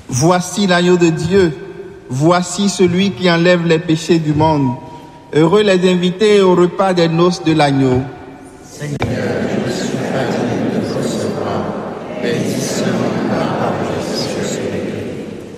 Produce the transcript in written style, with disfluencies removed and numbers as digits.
Voici l'agneau de Dieu, voici celui qui enlève les péchés du monde. Heureux les invités au repas des noces de l'agneau. Seigneur,